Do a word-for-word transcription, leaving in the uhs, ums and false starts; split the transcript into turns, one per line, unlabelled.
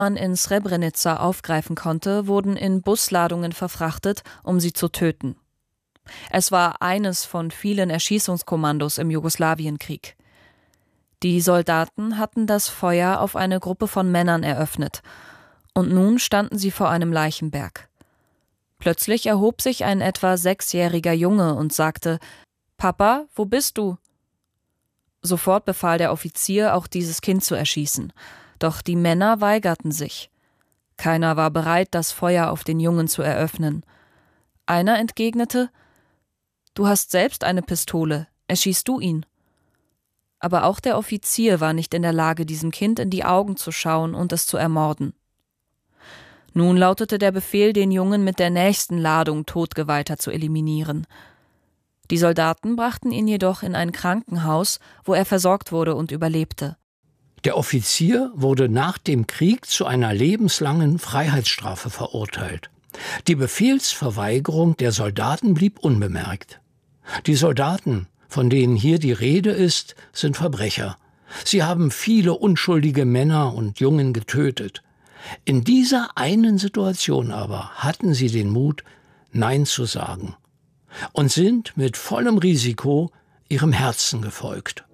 man in Srebrenica aufgreifen konnte, wurden in Busladungen verfrachtet, um sie zu töten. Es war eines von vielen Erschießungskommandos im Jugoslawienkrieg. Die Soldaten hatten das Feuer auf eine Gruppe von Männern eröffnet, und nun standen sie vor einem Leichenberg. Plötzlich erhob sich ein etwa sechsjähriger Junge und sagte: »Papa, wo bist du?« Sofort befahl der Offizier, auch dieses Kind zu erschießen. Doch die Männer weigerten sich. Keiner war bereit, das Feuer auf den Jungen zu eröffnen. Einer entgegnete: »Du hast selbst eine Pistole, erschießt du ihn?« Aber auch der Offizier war nicht in der Lage, diesem Kind in die Augen zu schauen und es zu ermorden. Nun lautete der Befehl, den Jungen mit der nächsten Ladung Todgeweihter zu eliminieren. Die Soldaten brachten ihn jedoch in ein Krankenhaus, wo er versorgt wurde und überlebte.
Der Offizier wurde nach dem Krieg zu einer lebenslangen Freiheitsstrafe verurteilt. Die Befehlsverweigerung der Soldaten blieb unbemerkt. Die Soldaten, von denen hier die Rede ist, sind Verbrecher. Sie haben viele unschuldige Männer und Jungen getötet. In dieser einen Situation aber hatten sie den Mut, Nein zu sagen und sind mit vollem Risiko ihrem Herzen gefolgt.